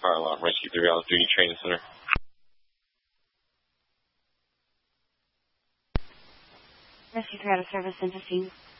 Fire alarm, Rescue 3 out of Duty Training Center. Rescue 3 out of service, interesting.